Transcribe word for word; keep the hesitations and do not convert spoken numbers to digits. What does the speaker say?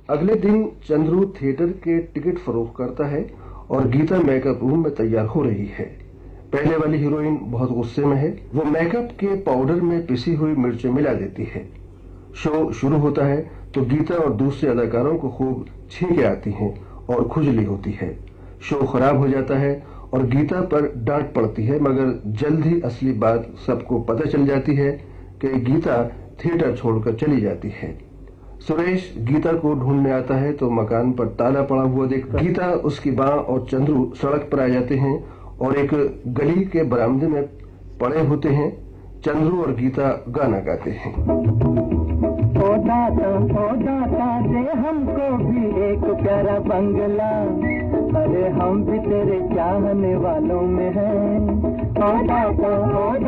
अगले दिन चंद्रू थिएटर के टिकट फरोख्त करता है और गीता मेकअप रूम में तैयार हो रही है। पहले वाली हीरोइन बहुत गुस्से में है। वो मेकअप के पाउडर में पिसी हुई मिर्चें मिला देती है। शो शुरू होता है तो गीता और दूसरे अदाकारों को खूब छींकें आती हैं और खुजली होती है। शो खराब हो जाता है और गीता पर डांट पड़ती है, मगर जल्द ही असली बात सबको पता चल जाती है कि गीता थिएटर छोड़कर चली जाती है। सुरेश गीता को ढूंढने आता है तो मकान पर ताला पड़ा हुआ देखता है। गीता, उसकी मां और चंद्रू सड़क पर आ जाते हैं और एक गली के बरामदे में पड़े होते हैं। चंद्रू और गीता गाना गाते हैं। ओ दाता ओ दाता दे हमको भी एक प्यारा बंगला, अरे हम भी तेरे चाहने वालों में हैं। ओ दाता ओ